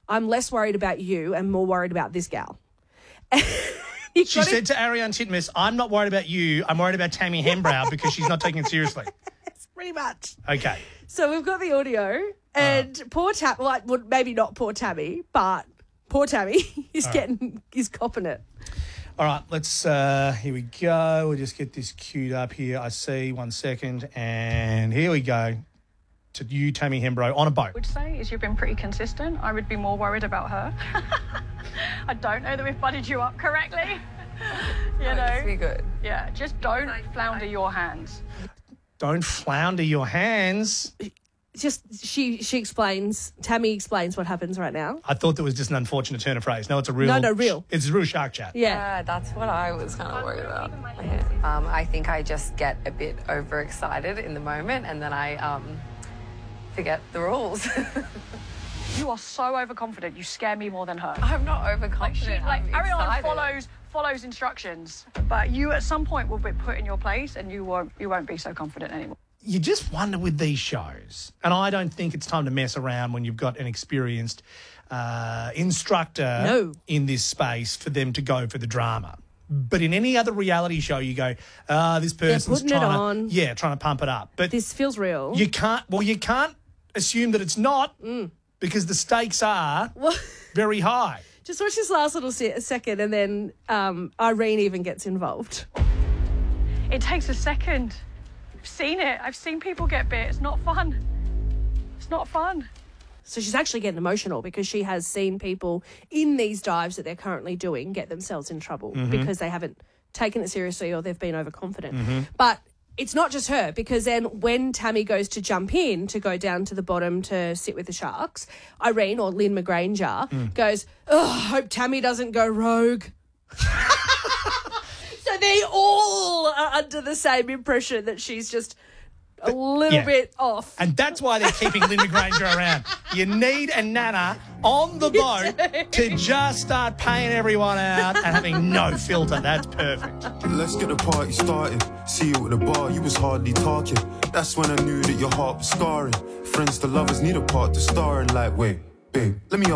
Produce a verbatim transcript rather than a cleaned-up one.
I'm less worried about you and more worried about this gal. She said to Ariane Titmus, I'm not worried about you. I'm worried about Tammy Hembrow because she's not taking it seriously. Pretty much. Okay. So we've got the audio and uh, poor Tammy, like, well, maybe not poor Tammy, but poor Tammy is All getting, right. is copping it. All right, let's, uh, here we go. We'll just get this queued up here. I see, one second, and here we go. To you, Tammy Hembrow, on a boat. I would say is you've been pretty consistent. I would be more worried about her. I don't know that we've buddied you up correctly. you no, know, be good. Yeah, just don't flounder your hands. Don't flounder your hands. Just she she explains. Tammy explains what happens right now. I thought that was just an unfortunate turn of phrase. No, it's a real. No, no, real. It's a real shark chat. Yeah, uh, that's what I was kind of worried about. Yeah. Um, I think I just get a bit overexcited in the moment, and then I um. forget the rules. You are so overconfident. You scare me more than her. I'm not overconfident. Like, she, like Ariane excited. follows follows instructions, but you at some point will be put in your place, and you won't you won't be so confident anymore. You just wonder with these shows, and I don't think it's time to mess around when you've got an experienced uh, instructor no. in this space for them to go for the drama. But in any other reality show, you go, ah, oh, this person's They're putting trying it to, on. yeah, trying to pump it up. But this feels real. You can't. Well, you can't assume that it's not mm. because the stakes are well, very high. Just watch this last little se- second, and then um, Irene even gets involved. It takes a second. I've seen it. I've seen people get bit. It's not fun. It's not fun. So she's actually getting emotional because she has seen people in these dives that they're currently doing get themselves in trouble mm-hmm. because they haven't taken it seriously or they've been overconfident. Mm-hmm. But it's not just her, because then when Tammy goes to jump in to go down to the bottom to sit with the sharks, Irene, or Lynn McGranger, mm. goes, oh, I hope Tammy doesn't go rogue. So they all are under the same impression that she's just a little yeah. bit off. And that's why they're keeping Linda Granger around. You need a nana on the boat to just start paying everyone out and having no filter. That's perfect. Let's get the party started. See you at the bar, you was hardly talking. That's when I knew that your heart was scarring. Friends to lovers need a part to star in. Like, wait, babe, let me